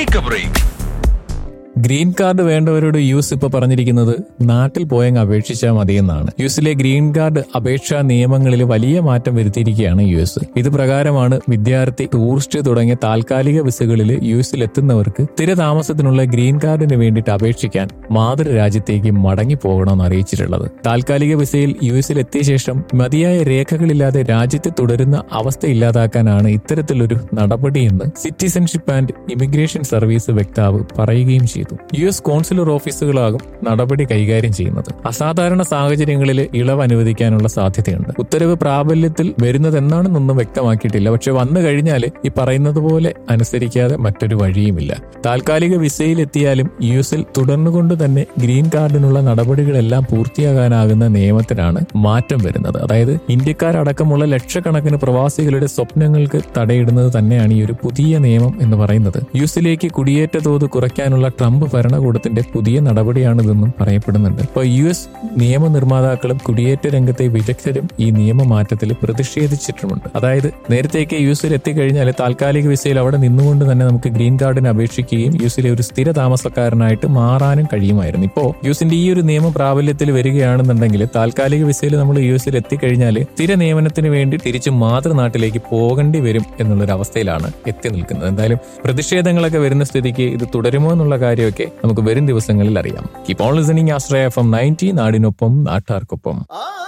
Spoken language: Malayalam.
Take A break. Green card വേണ്ടവരോട് US ഇപ്പൊ പറഞ്ഞിരിക്കുന്നത് നാട്ടിൽ പോയങ്ങ് അപേക്ഷിച്ചാൽ മതിയെന്നാണ്. യുഎസിലെ ഗ്രീൻ കാർഡ് അപേക്ഷാ നിയമങ്ങളിൽ വലിയ മാറ്റം വരുത്തിയിരിക്കുകയാണ് യുഎസ്. ഇത് പ്രകാരമാണ് വിദ്യാർത്ഥി, ടൂറിസ്റ്റ് തുടങ്ങിയ താൽക്കാലിക വിസകളിൽ യുഎസിൽ എത്തുന്നവർക്ക് സ്ഥിരതാമസത്തിനുള്ള ഗ്രീൻ കാർഡിന് വേണ്ടിയിട്ട് അപേക്ഷിക്കാൻ മാതൃരാജ്യത്തേക്ക് മടങ്ങി പോകണമെന്ന് അറിയിച്ചിട്ടുള്ളത്. താൽക്കാലിക വിസയിൽ യുഎസിൽ എത്തിയ ശേഷം മതിയായ രേഖകളില്ലാതെ രാജ്യത്തെ തുടരുന്ന അവസ്ഥ ഇല്ലാതാക്കാനാണ് ഇത്തരത്തിലൊരു നടപടിയെന്ന് സിറ്റിസൺഷിപ്പ് ആൻഡ് ഇമിഗ്രേഷൻ സർവീസ് വക്താവ് പറയുകയും ചെയ്തു. യുഎസ് കോൺസുലർ ഓഫീസുകളാകും നടപടി കൈകാര്യം ചെയ്യുന്നത്. അസാധാരണ സാഹചര്യങ്ങളിൽ ഇളവ് അനുവദിക്കാനുള്ള സാധ്യതയുണ്ട്. ഉത്തരവ് പ്രാബല്യത്തിൽ വരുന്നതെന്നാണെന്നൊന്നും വ്യക്തമാക്കിയിട്ടില്ല. പക്ഷെ വന്നു കഴിഞ്ഞാൽ ഈ പറയുന്നത് പോലെ അനുസരിക്കാതെ മറ്റൊരു വഴിയുമില്ല. താൽക്കാലിക വിസയിലെത്തിയാലും യുഎസിൽ തുടർന്നുകൊണ്ട് തന്നെ ഗ്രീൻ കാർഡിനുള്ള നടപടികളെല്ലാം പൂർത്തിയാകാനാകുന്ന നിയമത്തിനാണ് മാറ്റം വരുന്നത്. അതായത് ഇന്ത്യക്കാരടക്കമുള്ള ലക്ഷക്കണക്കിന് പ്രവാസികളുടെ സ്വപ്നങ്ങൾക്ക് തടയിടുന്നത് തന്നെയാണ് ഈ ഒരു പുതിയ നിയമം എന്ന് പറയുന്നത്. യുഎസിലേക്ക് കുടിയേറ്റ തോത് കുറയ്ക്കാനുള്ള ട്രംപ് ഭരണകൂടത്തിന്റെ പുതിയ നടപടിയാണിതെന്നും പറയപ്പെടുന്നുണ്ട്. ഇപ്പോൾ യുഎസ് നിയമനിർമ്മാതാക്കളും കുടിയേറ്റ രംഗത്തെ വിദഗ്ധരും ഈ നിയമമാറ്റത്തിൽ പ്രതിഷേധിച്ചിട്ടുമുണ്ട്. അതായത് നേരത്തേക്ക് യുഎസിൽ എത്തിക്കഴിഞ്ഞാൽ താൽക്കാലിക വിസയിൽ അവിടെ നിന്നുകൊണ്ട് തന്നെ നമുക്ക് ഗ്രീൻ കാർഡിന് അപേക്ഷിക്കുകയും യുഎസിലെ ഒരു സ്ഥിര താമസക്കാരനായിട്ട് മാറാനും കഴിയുമായിരുന്നു. ഇപ്പോൾ യുഎസിന്റെ ഈ ഒരു നിയമം പ്രാബല്യത്തിൽ വരികയാണെന്നുണ്ടെങ്കിൽ താൽക്കാലിക വിസയിൽ നമ്മൾ യുഎസിൽ എത്തിക്കഴിഞ്ഞാൽ സ്ഥിര നിയമനത്തിന് വേണ്ടി തിരിച്ച് മാതൃനാട്ടിലേക്ക് പോകേണ്ടി വരും എന്നുള്ളൊരു അവസ്ഥയിലാണ് എത്തി നിൽക്കുന്നത്. എന്തായാലും പ്രതിഷേധങ്ങളൊക്കെ വരുന്ന സ്ഥിതിക്ക് ഇത് തുടരുമോ എന്നുള്ള കാര്യമൊക്കെ നമുക്ക് വരും ദിവസങ്ങളിൽ അറിയാം. Keep on listening Ashraya FM 90, നാടിനൊപ്പം നാട്ടാർക്കൊപ്പം.